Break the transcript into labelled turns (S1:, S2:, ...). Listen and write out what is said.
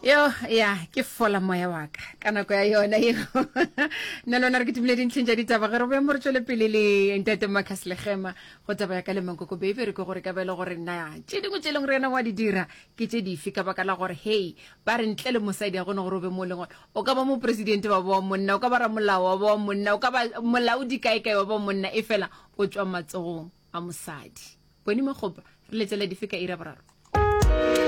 S1: Yo, ya, ke fola moya wa ka. Kana ko ya yona eno. Nna lona re ke timile dintlheng tša ditaba ge re bo mo re tšwele pele le ntate Marcus Legema go taba ya ka le Mankoko baby re ke gore ka bele gore nna tše dingwe tše leng re yena wa di dira ke tše dife ka baka la gore hey ba re ntle le mosadi ya gone gore o be mo lengwe o ka ba mo presidente wa bo monna o ka ba ra molao wa bo monna o ka ba molaodi kae wa bo monna e fela o tswa matsogong a mosadi bone mogopa re letsela dife ka ira boraro